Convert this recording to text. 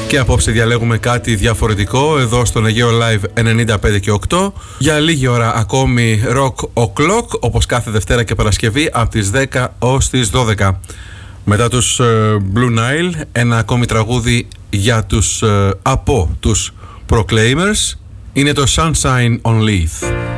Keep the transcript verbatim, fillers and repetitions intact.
Και απόψε διαλέγουμε κάτι διαφορετικό εδώ στον Αιγαίο Live ενενήντα πέντε και οκτώ. Για λίγη ώρα ακόμη Rock O'Clock, όπως κάθε Δευτέρα και Παρασκευή από τις δέκα ως τις δώδεκα. Μετά τους uh, Blue Nile, ένα ακόμη τραγούδι για τους, uh, από τους Proclaimers, είναι το Sunshine on Leith.